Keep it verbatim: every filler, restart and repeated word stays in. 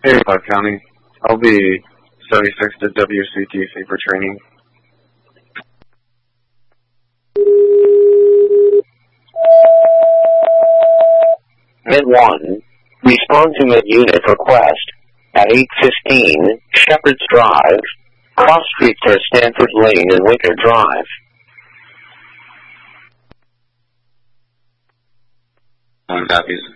Hey, Clark County. I'll be seventy-six to W C T C for training. Mid one, respond to mid-unit request at eight fifteen Shepherd's Drive. Cross streets are Stanford Lane and Wicker Drive. Um, copies.